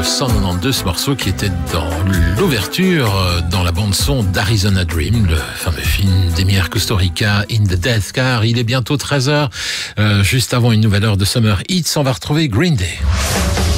1992, ce morceau qui était dans l'ouverture, dans la bande-son d'Arizona Dream, le fameux film d'Emir Kusturica, In the Death Car. Il est bientôt 13h. Juste avant une nouvelle heure de Summer Hits, on va retrouver Green Day.